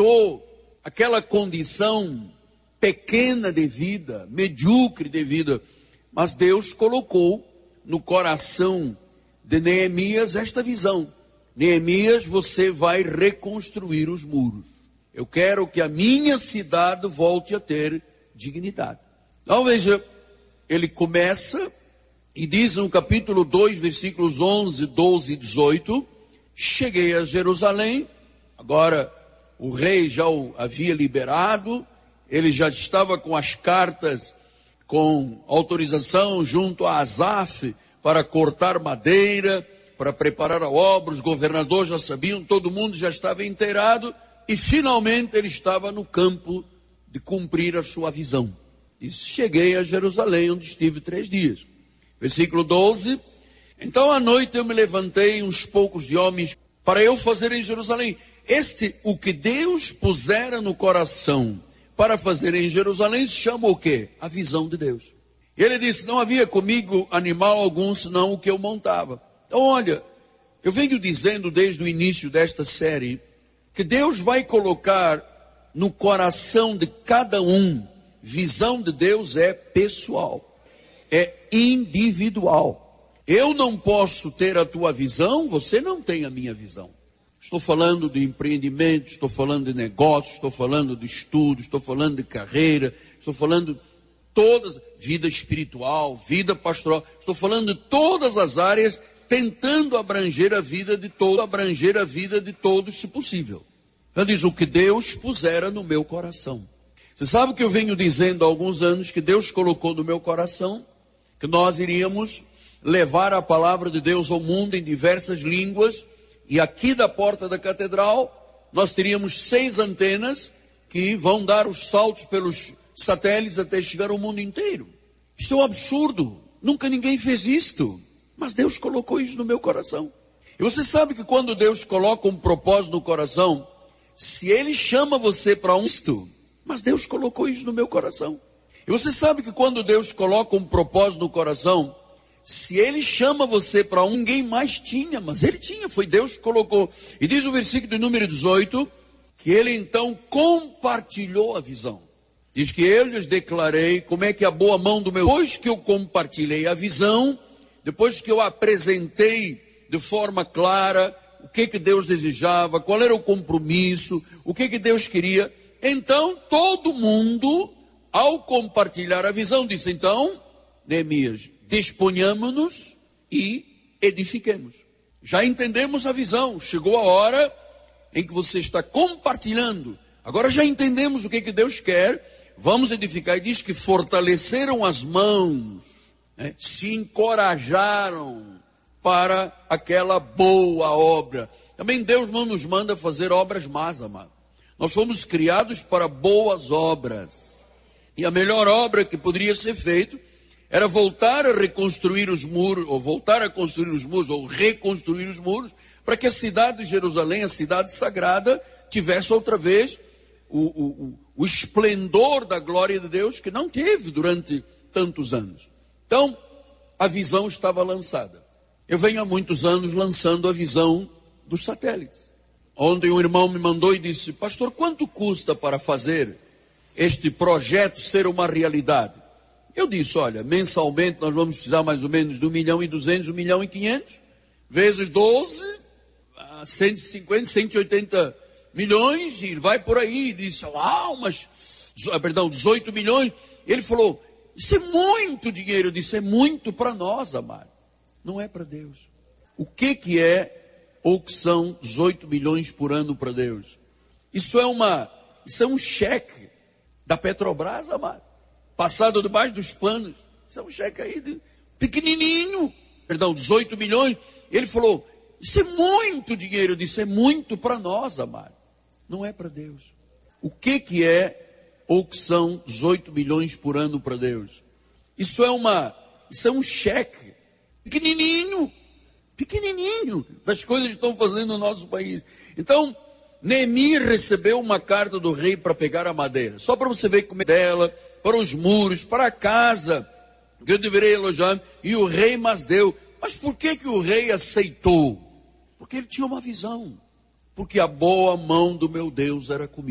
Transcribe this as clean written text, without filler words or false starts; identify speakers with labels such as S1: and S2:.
S1: aceitou aquela condição pequena de vida, medíocre de vida, mas Deus colocou no coração de Neemias esta visão: Neemias, você vai reconstruir os muros. Eu quero que a minha cidade volte a ter dignidade. Então veja, ele começa e diz no capítulo 2, versículos 11, 12 e 18, cheguei a Jerusalém. Agora o rei já o havia liberado, ele já estava com as cartas com autorização junto a Asaf para cortar madeira, para preparar a obra. Os governadores já sabiam, todo mundo já estava inteirado, e finalmente ele estava no campo de cumprir a sua visão. E cheguei a Jerusalém, onde estive 3 dias. Versículo 12, então à noite eu me levantei uns poucos de homens para eu fazer em Jerusalém. O que Deus pusera no coração para fazer em Jerusalém se chama o quê? A visão de Deus. Ele disse, não havia comigo animal algum, senão o que eu montava. Então olha, eu venho dizendo desde o início desta série, que Deus vai colocar no coração de cada um, visão de Deus é pessoal, é individual. Eu não posso ter a tua visão, você não tem a minha visão. Estou falando de empreendimento, estou falando de negócios, estou falando de estudo, estou falando de carreira, estou falando de todas, vida espiritual, vida pastoral, estou falando de todas as áreas, tentando abranger a vida de todos, se possível. Então diz, o que Deus pusera no meu coração. Você sabe que eu venho dizendo há alguns anos que Deus colocou no meu coração que nós iríamos levar a palavra de Deus ao mundo em diversas línguas, e aqui da porta da catedral nós teríamos 6 antenas que vão dar os saltos pelos satélites até chegar ao mundo inteiro. Isto é um absurdo, nunca ninguém fez isto, mas Deus colocou isso no meu coração. E você sabe que quando Deus coloca um propósito no coração, se Ele chama você para isto, mas Deus colocou isso no meu coração. E você sabe que quando Deus coloca um propósito no coração, se Ele chama você para ninguém mais tinha, mas Ele tinha, foi Deus que colocou. E diz o versículo de número 18, que Ele então compartilhou a visão. Diz que eu lhes declarei como é que a boa mão do meu... Depois que eu compartilhei a visão, depois que eu apresentei de forma clara o que Deus desejava, qual era o compromisso, o que Deus queria, então todo mundo, ao compartilhar a visão, disse, então, Neemias, disponhamos-nos e edifiquemos. Já entendemos a visão, chegou a hora em que você está compartilhando, agora já entendemos o que Deus quer, vamos edificar. E diz que fortaleceram as mãos, né? Se encorajaram para aquela boa obra. Também Deus não nos manda fazer obras más, amado. Nós fomos criados para boas obras, e a melhor obra que poderia ser feita era voltar a reconstruir os muros, ou voltar a construir os muros, ou reconstruir os muros, para que a cidade de Jerusalém, a cidade sagrada, tivesse outra vez o esplendor da glória de Deus, que não teve durante tantos anos. Então, a visão estava lançada. Eu venho há muitos anos lançando a visão dos satélites. Ontem um irmão me mandou e disse, pastor, quanto custa para fazer este projeto ser uma realidade? Eu disse, olha, mensalmente nós vamos precisar mais ou menos de 1.200.000, 1.500.000, vezes 12, 150, 180 milhões, e vai por aí. E disse, 18 milhões. Ele falou, isso é muito dinheiro. Eu disse, é muito para nós, amado. Não é para Deus. O que é ou que são 18 milhões por ano para Deus? Isso é um cheque da Petrobras, amado, passado debaixo dos panos. Isso é um cheque aí pequenininho, 18 milhões. Ele falou, isso é muito dinheiro. Eu disse, é muito para nós, amado. Não é para Deus. O que é ou que são 18 milhões por ano para Deus? Isso é um cheque pequenininho das coisas que estão fazendo no nosso país. Então, Neemias recebeu uma carta do rei para pegar a madeira, só para você ver como é dela, para os muros, para a casa, que eu deveria elogiar, e o rei mas deu. Mas por que o rei aceitou? Porque ele tinha uma visão, porque a boa mão do meu Deus era comigo.